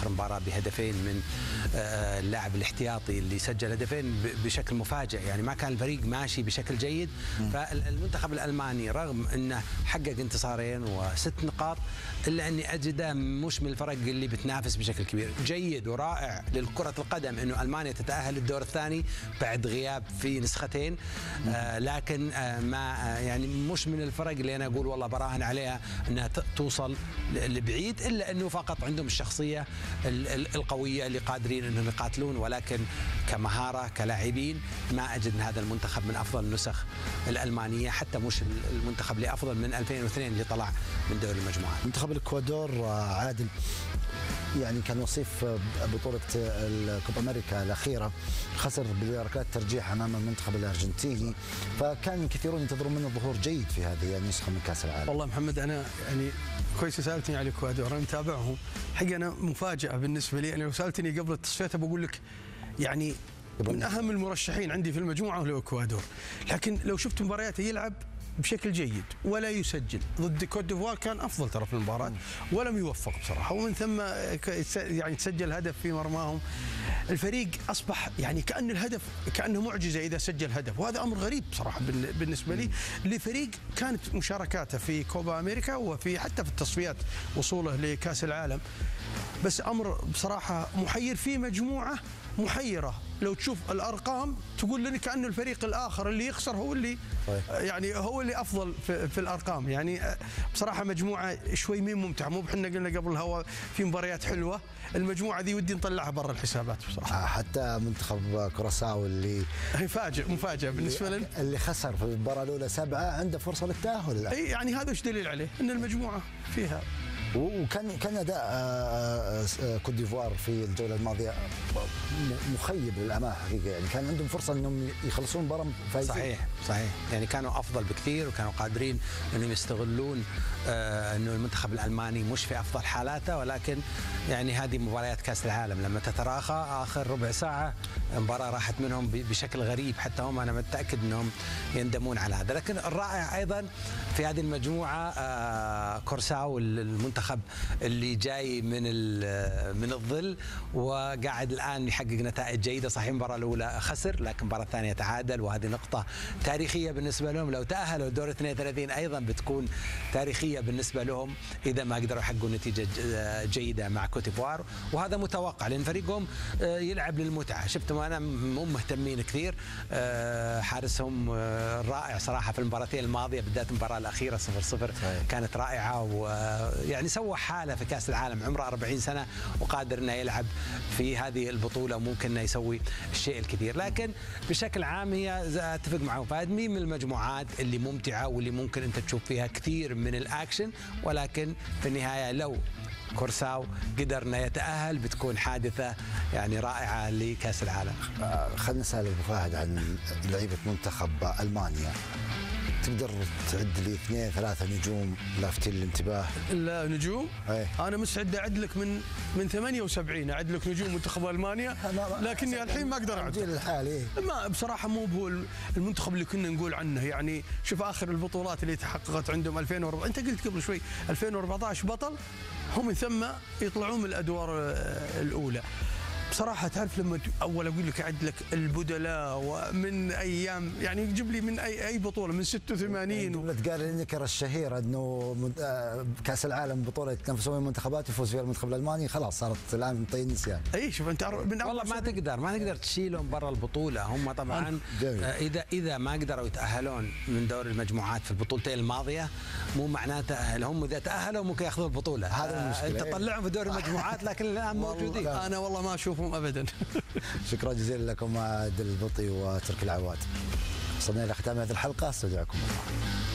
اخر مباراه بهدفين من اللاعب الاحتياطي اللي سجل هدفين بشكل مفاجئ، يعني ما كان الفريق ماشي بشكل جيد. فالمنتخب الالماني رغم انه حقق انتصارين و6 نقاط الا اني اجده مش من الفرق اللي بتنافس بشكل كبير. جيد ورائع لكرة القدم انه المانيا تتاهل للدور الثاني بعد غياب في نسختين، لكن ما يعني مش من الفرق اللي انا اقول والله براهن عليها انها توصل لبعيد، الا انه فقط عندهم الشخصيه القويه اللي قادرين انهم يقاتلون، ولكن كمهاره كلاعبين ما اجد هذا المنتخب من افضل النسخ الالمانيه، حتى مش المنتخب اللي افضل من 2002 اللي طلع من دوري المجموعات. منتخب الاكوادور عادل يعني كان وصيف بطولة الكوبا أمريكا الأخيرة، خسر بركلات ترجيح أمام المنتخب الأرجنتيني، فكان كثيرون ينتظرون منه ظهور جيد في هذه النسخة من كأس العالم. والله محمد أنا يعني كويس سألتني على الإكوادور، أنا متابعهم حقيقة، أنا مفاجأة بالنسبة لي. أنا لو سألتني قبل التصفيات بقول لك يعني من أهم المرشحين عندي في المجموعة هو الإكوادور، لكن لو شفت مبارياته يلعب بشكل جيد ولا يسجل. ضد كوت ديفوار كان افضل ترى في المباراه ولم يوفق بصراحه، ومن ثم يعني تسجل هدف في مرماهم. الفريق اصبح يعني كأن الهدف كأنه معجزه اذا سجل هدف، وهذا امر غريب بصراحه بالنسبه لي لفريق كانت مشاركاته في كوبا امريكا وفي حتى في التصفيات وصوله لكاس العالم. بس امر بصراحه محير في مجموعه محيرة. لو تشوف الأرقام تقول لنا كأنه الفريق الآخر اللي يخسر هو اللي يعني هو اللي أفضل في الأرقام. يعني بصراحة مجموعة شوي مين ممتع، مو بحنا قلنا قبل الهواء في مباريات حلوة. المجموعة ذي ودي نطلعها برا الحسابات بصراحة. حتى منتخب كوراساو اللي مفاجأة بالنسبة لنا، اللي خسر في المباراة الأولى 7 عنده فرصة للتأهل الآن. يعني هذا ايش دليل عليه؟ أن المجموعة فيها. وكان اداء كوت ديفوار في الجوله الماضيه مخيب للامانه حقيقه، يعني كان عندهم فرصه انهم يخلصون المباراه فايزين. صحيح، يعني كانوا افضل بكثير وكانوا قادرين انهم يستغلون انه المنتخب الالماني مش في افضل حالاته، ولكن يعني هذه مباريات كاس العالم لما تتراخى اخر ربع ساعه المباراه راحت منهم بشكل غريب، حتى هم انا متاكد انهم يندمون على هذا. لكن الرائع ايضا في هذه المجموعه كورساو، المنتخب اللي جاي من الظل وقاعد الان يحقق نتائج جيده. صحيح المباراه الاولى خسر، لكن المباراه الثانيه تعادل، وهذه نقطه تاريخيه بالنسبه لهم. لو تاهلوا دور 32 ايضا بتكون تاريخيه بالنسبه لهم اذا ما قدروا يحققوا نتيجه جيده مع كوت ديفوار، وهذا متوقع لان فريقهم يلعب للمتعه. شفتم انا مو مهتمين كثير، حارسهم رائع صراحه في المباراتين الماضيه، بالذات المباراه الاخيره 0-0 كانت رائعه، ويعني سوى حاله في كاس العالم. عمره 40 سنه وقادر انه يلعب في هذه البطوله وممكن انه يسوي الشيء الكثير. لكن بشكل عام هي اتفق معه فهد مين من المجموعات اللي ممتعه واللي ممكن انت تشوف فيها كثير من الاكشن، ولكن في النهايه لو كورساو قدر انه يتاهل بتكون حادثه يعني رائعه لكاس العالم. خلينا نسال ابو فهد عن لعيبه منتخب المانيا. تقدر تعد لي 2 3 نجوم لافتين الانتباه؟ لا نجوم؟ أيه. انا مستعد اعد لك من 78 اعد لك نجوم منتخب المانيا، لكني الحين ما اقدر اعد. الحالي ما بصراحه مو هو المنتخب اللي كنا نقول عنه. يعني شوف اخر البطولات اللي تحققت عندهم 2004، انت قلت قبل شوي 2014 بطل، هم من ثم يطلعون من الادوار الاولى. بصراحة تعرف لما أول أقول لك أعد لك البدلاء ومن أيام، يعني يجيب لي من أي بطولة من 86 قال النكرة الشهيرة إنه كأس العالم بطولة تنافسون المنتخبات يفوز فيها المنتخب الألماني، خلاص صارت الآن طي نسيان. أي شوف أنت والله ما تقدر تشيلهم برا البطولة. هم طبعا إذا ما قدروا يتأهلون من دور المجموعات في البطولتين الماضية مو معناته هم إذا تأهلوا ممكن يأخذوا البطولة. هذا المشكلة. أنت طلعهم في دور المجموعات لكن الآن موجودين. أنا والله ما أشوفهم أبدا. شكرا جزيلا لكم عادل البطي وتركي العواد. وصلنا إلى ختام هذه الحلقة، استودعكم الله.